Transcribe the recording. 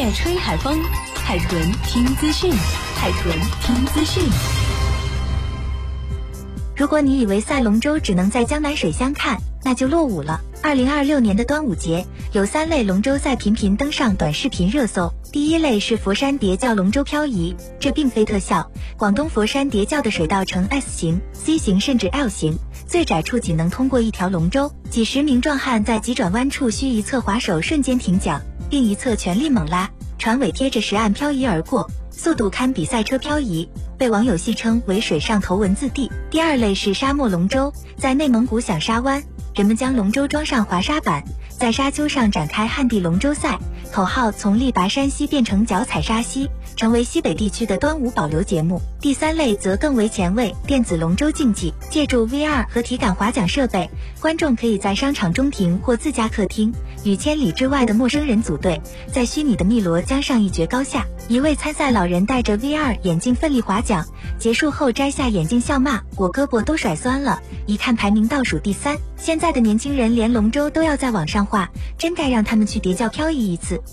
叶吹海风，海豚听资讯，海豚听资讯。 如果你以为赛龙舟只能在江南水乡看，那就落伍了。2026年的端午节，有3类龙舟赛频频登上短视频热搜。第一类是佛山叠教龙舟漂移，这并非特效。广东佛山叠教的水道呈 S 型、C 型甚至 L 型，最窄处仅能通过一条龙舟。几十名壮汉在急转弯处需一侧划手瞬间停桨，并一侧全力猛拉，船尾贴着石岸漂移而过，速度堪比赛车漂移，被网友戏称为水上头文字 D。第二类是沙漠龙舟，在内蒙古响沙湾，人们将龙舟装上滑沙板，在沙丘上展开旱地龙舟赛，口号从力拔山兮变成脚踩沙溪，成为西北地区的端午保留节目。第三类则更为前卫，电子龙舟竞技，借助 VR 和体感划桨设备，观众可以在商场中庭或自家客厅，与千里之外的陌生人组队，在虚拟的汨罗江上一决高下。一位参赛老人戴着 VR 眼镜奋力划桨，结束后摘下眼镜笑骂：“我胳膊都甩酸了。”一看排名倒数第3。现在的年轻人连龙舟都要在网上画，真该让他们去叠教漂移一次。